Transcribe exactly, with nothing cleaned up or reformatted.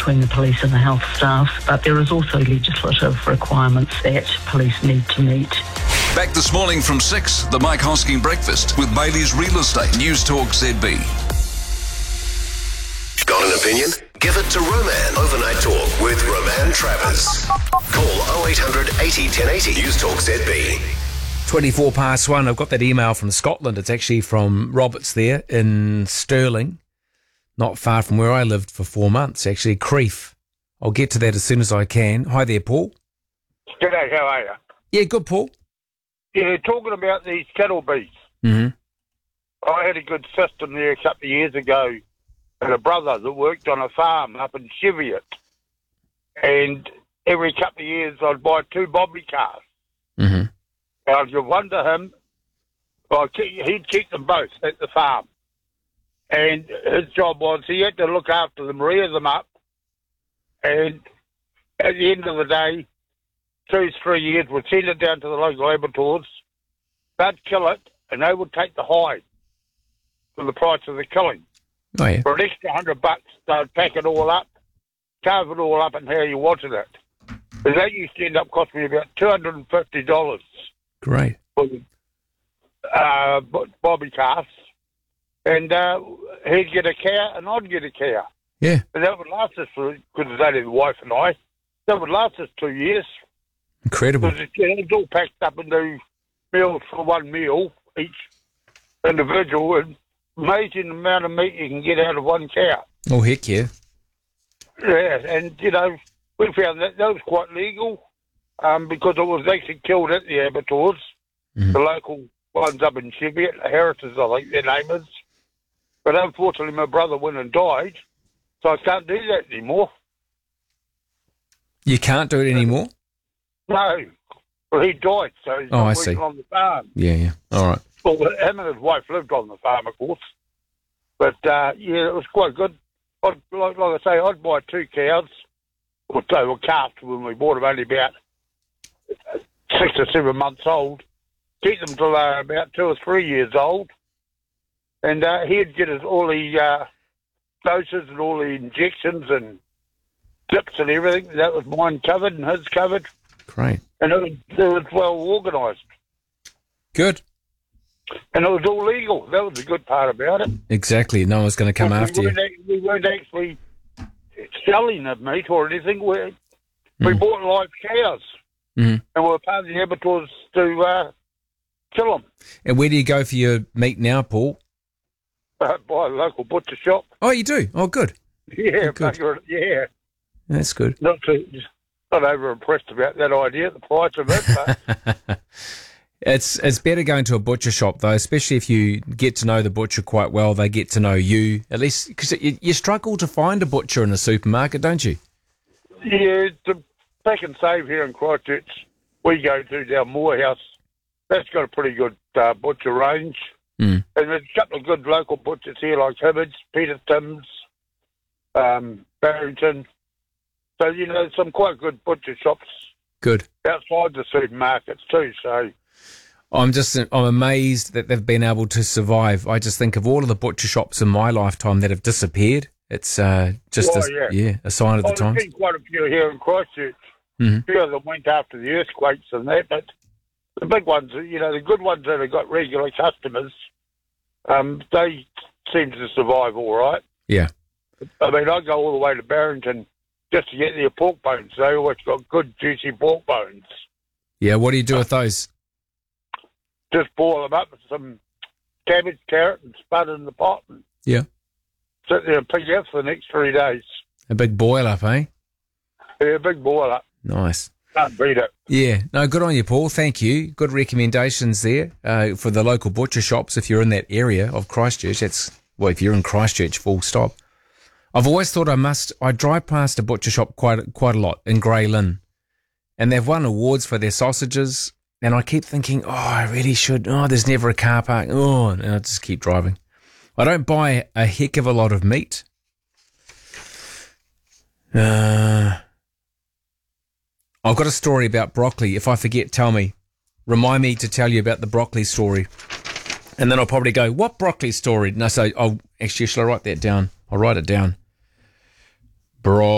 between the police and the health staff, but there is also legislative requirements that police need to meet. Back this morning from six, the Mike Hosking Breakfast with Bailey's Real Estate. News Talk Z B. Got an opinion? Give it to Roman. Overnight Talk with Roman Travers. Call oh eight hundred eighty ten eighty. News Talk Z B. twenty-four past one. I've got that email from Scotland. It's actually from Roberts there in Stirling, not far from where I lived for four months, actually, Crieff. I'll get to that as soon as I can. Hi there, Paul. G'day, how are you? Yeah, good, Paul. Yeah, talking about these cattle beasts. Mm-hmm. I had a good system there a couple of years ago, and a brother that worked on a farm up in Cheviot. And every couple of years I'd buy two bobby cars. Mm-hmm. And I'd give one to him. Well, he'd keep them both at the farm. And his job was he had to look after them, rear them up. And at the end of the day, two, three years, we'd send it down to the local abattoirs. They'd kill it, and they would take the hide for the price of the killing. Oh, yeah. For an extra hundred bucks, they'd pack it all up, carve it all up, and how you wanted it. And that used to end up costing me about two hundred and fifty dollars. Great. For the uh, bobby calves. And uh, he'd get a cow, and I'd get a cow. Yeah. And that would last us for, because it's only the wife and I, that would last us two years. Incredible. Because it's all packed up into meals for one meal, each individual, and amazing amount of meat you can get out of one cow. Oh, heck yeah. Yeah, and, you know, we found that that was quite legal um, because it was actually killed at the abattoirs, mm-hmm. the local ones up in Cheviot, Heritage, I think their name is. But unfortunately, my brother went and died, so I can't do that anymore. You can't do it anymore? No. Well, he died, so he's oh, not I working see. on the farm. Yeah, yeah. All right. Well, him and his wife lived on the farm, of course. But, uh, yeah, it was quite good. I'd, like, like I say, I'd buy two cows, or they were calves when we bought them, only about six or seven months old. Keep them till they were about two or three years old. And uh, he'd get us all the uh, doses and all the injections and dips and everything. That was mine covered and his covered. Great. And it was, it was well organised. Good. And it was all legal. That was the good part about it. Exactly. No one's going to come we after you. We weren't actually selling the meat or anything. We, mm. we bought live cows. Mm. And we were paying the abattoirs to uh, kill them. And where do you go for your meat now, Paul? Uh, by a local butcher shop. Oh, you do? Oh, good. Yeah, oh, good. It, yeah. That's good. Not too, not over impressed about that idea, the price of it. But it's it's better going to a butcher shop though, especially if you get to know the butcher quite well. They get to know you at least, because you, you struggle to find a butcher in a supermarket, don't you? Yeah, the Pack and Save here in Christchurch, we go to down Moorhouse. That's got a pretty good uh, butcher range. Mm. And there's a couple of good local butchers here like Hibbards, Peter Timms, um, Barrington. So, you know, some quite good butcher shops. Good. Outside the supermarkets too, so... I'm just I'm amazed that they've been able to survive. I just think of all of the butcher shops in my lifetime that have disappeared. It's uh, just oh, a, yeah. yeah, a sign of the oh, times. There's been quite a few here in Christchurch. Mm-hmm. A few of them went after the earthquakes and that, but the big ones, you know, the good ones that have got regular customers, um, they seem to survive all right. Yeah. I mean, I go all the way to Barrington just to get their pork bones. They always got good, juicy pork bones. Yeah, what do you do with those? Just boil them up with some cabbage, carrot, and spud in the pot. And yeah. sit there and pick out for the next three days. A big boil up, eh? Yeah, a big boil up. Nice. Can't beat it. Yeah. No, good on you, Paul. Thank you. Good recommendations there uh, for the local butcher shops if you're in that area of Christchurch. That's, well, if you're in Christchurch, full stop. I've always thought I must, I drive past a butcher shop quite quite a lot in Grey Lynn, and they've won awards for their sausages, and I keep thinking, oh, I really should, oh, there's never a car park, oh, and I just keep driving. I don't buy a heck of a lot of meat. Uh, I've got a story about broccoli. If I forget, tell me. Remind me to tell you about the broccoli story. And then I'll probably go, what broccoli story? No, so I'll actually, shall I write that down? I'll write it down. Bro.